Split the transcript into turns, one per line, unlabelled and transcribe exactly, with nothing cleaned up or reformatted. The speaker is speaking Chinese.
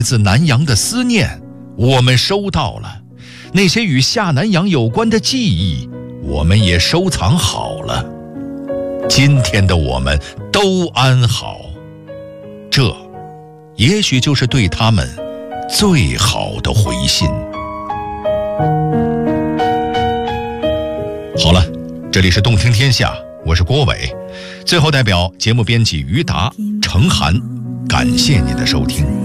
自南洋的思念，我们收到了；那些与下南洋有关的记忆，我们也收藏好了。今天的我们都安好，这也许就是对他们最好的回信。好了，这里是动听天下，我是郭伟。最后代表节目编辑于达、程涵，感谢你的收听。